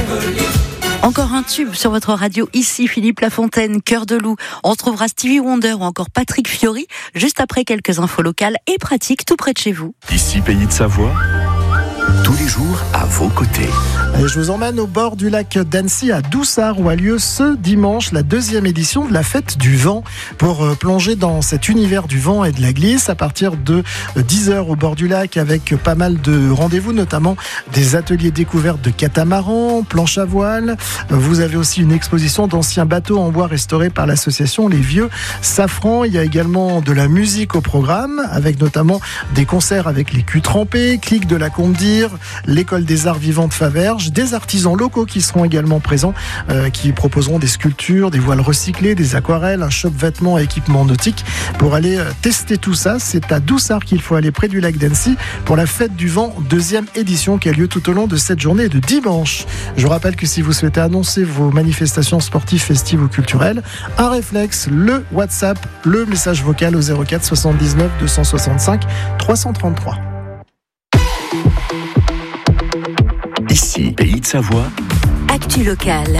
Encore un tube sur votre radio, ici Philippe Lafontaine, Cœur de Loup. On retrouvera Stevie Wonder ou encore Patrick Fiori, juste après quelques infos locales et pratiques tout près de chez vous. Ici Pays de Savoie, tous les jours à vos côtés. Et je vous emmène au bord du lac d'Annecy à Doussard où a lieu ce dimanche la 2e édition de la fête du vent. Pour plonger dans cet univers du vent et de la glisse à partir de 10h au bord du lac avec pas mal de rendez-vous, notamment des ateliers découvertes de catamarans, planches à voile. Vous avez aussi une exposition d'anciens bateaux en bois restaurés par l'association Les Vieux Safrans. Il y a également de la musique au programme avec notamment des concerts avec les culs trempés, Clique de la Combe-d'Ire, l'école des arts vivants de Faverges, des artisans locaux qui seront également présents, qui proposeront des sculptures, des voiles recyclées, des aquarelles, un shop vêtements et équipements nautiques. Pour aller tester tout ça, c'est à Doussard qu'il faut aller près du lac d'Annecy pour la fête du vent 2e édition qui a lieu tout au long de cette journée de dimanche. Je vous rappelle que si vous souhaitez annoncer vos manifestations sportives, festives ou culturelles, un réflexe, le WhatsApp, le message vocal au 04 79 265 333. Ici Pays de Savoie, Actu locale,